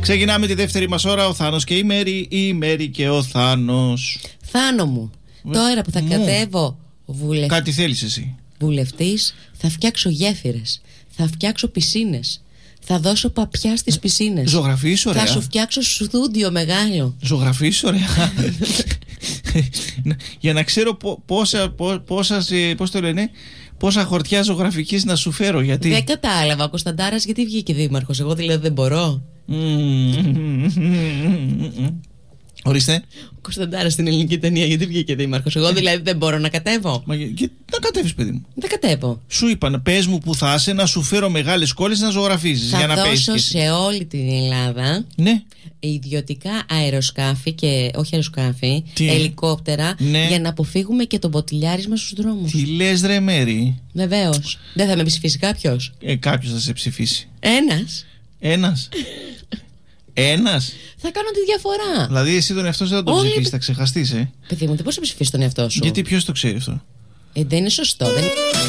Ξεκινάμε τη δεύτερη μας ώρα. Ο Θάνος και η Μέρη και ο Θάνος. Θάνο μου, τώρα που θα κατέβω Κάτι θέλεις εσύ. βουλευτής, θα φτιάξω γέφυρες, θα φτιάξω πισίνες, θα δώσω παπιά στις πισίνες. Ζωγραφείς ωραία. Θα σου φτιάξω στούντιο μεγάλο. Ζωγραφείς ωραία. Για να ξέρω πόσα χορτιά ζωγραφικής να σου φέρω. Γιατί Δεν κατάλαβα ο Κωνσταντάρας γιατί βγήκε δήμαρχος. Εγώ δηλαδή δεν μπορώ. Ορίστε. Ο Κωνσταντάρας στην ελληνική ταινία γιατί βγήκε δήμαρχος. Εγώ δηλαδή δεν μπορώ να κατέβω. Να κατέβεις, παιδί μου. Δεν κατέβω. Σου είπαν, πες μου που θα είσαι, να σου φέρω μεγάλες κόλλες να ζωγραφίζεις. Θα για να δώσω πέσεις. σε όλη την Ελλάδα, Ναι. ιδιωτικά αεροσκάφη και όχι αεροσκάφη, Τι? ελικόπτερα, Ναι. για να αποφύγουμε και το μποτιλιάρισμα στους δρόμους. Τι λες ρε Μέρη? Βεβαίως. Δεν θα με ψηφίσει κάποιος. Κάποιος θα σε ψηφίσει. Ένας. Ένας. Ένας. Θα κάνω τη διαφορά. Δηλαδή εσύ τον εαυτό σου δεν θα τον Όλοι- ψηφίσεις, θα ξεχαστείς. Παιδί μου, δεν μπορείς να ψηφίσεις τον εαυτό σου. Γιατί ποιος το ξέρει αυτό? Δεν είναι σωστό. Δεν...